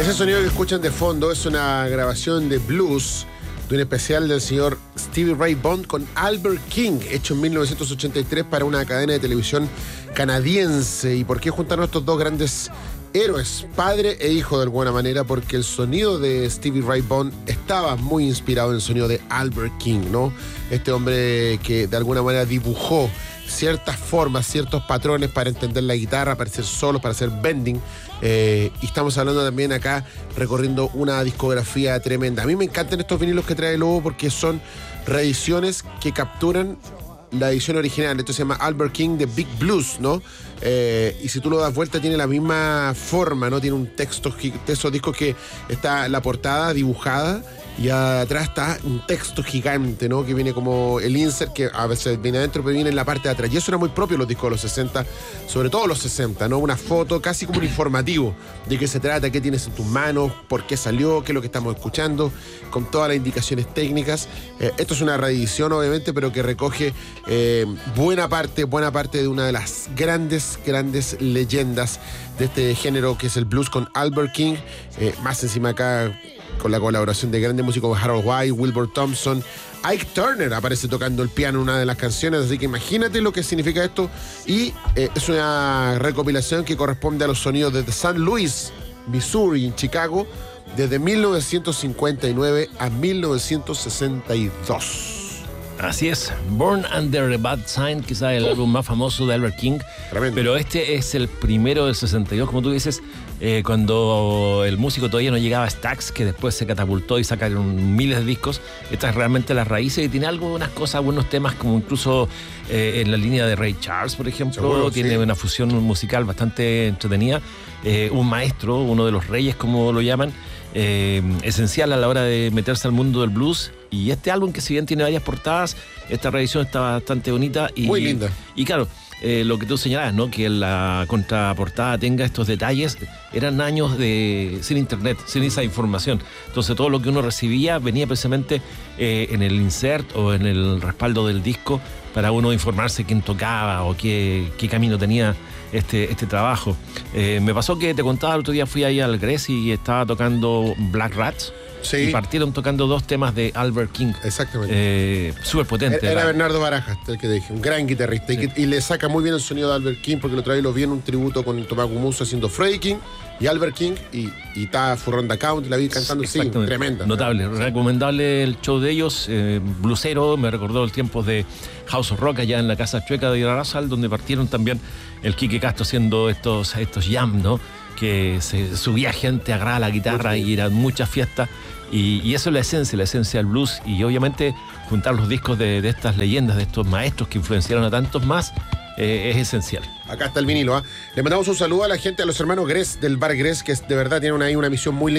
Ese sonido que escuchan de fondo es una grabación de blues de un especial del señor Stevie Ray Vaughan con Albert King, hecho en 1983 para una cadena de televisión canadiense. ¿Y por qué juntaron estos dos grandes héroes, padre e hijo de alguna manera? Porque el sonido de Stevie Ray Vaughan estaba muy inspirado en el sonido de Albert King, ¿no? Este hombre que de alguna manera dibujó ciertas formas, ciertos patrones para entender la guitarra, para hacer solos, para hacer bending. Y estamos hablando también acá, recorriendo una discografía tremenda. A mí me encantan estos vinilos que trae Lobo porque son reediciones que capturan la edición original. Esto se llama Albert King The Big Blues, ¿no? Y si tú lo das vuelta tiene la misma forma, ¿no? Tiene un texto de esos discos que está la portada dibujada y atrás está un texto gigante, ¿no? Que viene como el insert, que a veces viene adentro, pero viene en la parte de atrás. Y eso era muy propio de los discos de los 60, sobre todo los 60, ¿no? Una foto casi como un informativo de qué se trata, qué tienes en tus manos, por qué salió, qué es lo que estamos escuchando, con todas las indicaciones técnicas. Esto es una reedición, obviamente, pero que recoge buena parte de una de las grandes leyendas de este género que es el blues con Albert King. Más encima acá con la colaboración de grandes músicos, Harold White, Wilbur Thompson. Ike Turner aparece tocando el piano en una de las canciones, así que imagínate lo que significa esto. Y es una recopilación que corresponde a los sonidos desde St. Louis, Missouri, en Chicago, desde 1959 a 1962. Así es, Born Under a Bad Sign, quizás el álbum más famoso de Albert King. Tremendo. Pero este es el primero del 62, como tú dices, cuando el músico todavía no llegaba a Stax, que después se catapultó y sacaron miles de discos. Esta es realmente las raíces y tiene unas cosas, buenos temas, como incluso en la línea de Ray Charles, por ejemplo. Seguro, tiene una fusión musical bastante entretenida. Un maestro, uno de los reyes, como lo llaman, esencial a la hora de meterse al mundo del blues. Y este álbum, que si bien tiene varias portadas, esta reedición está bastante bonita y muy linda. Y claro, lo que tú señalabas, ¿no? Que la contraportada tenga estos detalles. Eran años sin internet, sin esa información. Entonces todo lo que uno recibía venía precisamente en el insert o en el respaldo del disco para uno informarse quién tocaba o qué camino tenía este trabajo. Me pasó que te contaba el otro día, fui ahí al Gres y estaba tocando Black Rats. Sí. Y partieron tocando dos temas de Albert King. Exactamente. Súper potente. Era Bernardo Barajas, el que dije, un gran guitarrista. Sí. Y le saca muy bien el sonido de Albert King, porque lo trae, lo vi en un tributo con Tomás Gumuso haciendo Freddie King y Albert King, y está Furronda Count, la vi cantando, sí, tremenda. Notable, recomendable el show de ellos, blusero, me recordó el tiempo de House of Rock allá en la Casa Chueca de Irarrázaval, donde partieron también el Quique Castro haciendo estos jam, ¿no? Que subía gente, agarraba la guitarra y eran muchas fiestas. Y eso es la esencia del blues. Y obviamente juntar los discos de estas leyendas, de estos maestros que influenciaron a tantos más, es esencial. Acá está el vinilo, ¿eh? Le mandamos un saludo a la gente, a los hermanos Gres del bar Gres, que de verdad tienen ahí una misión muy linda.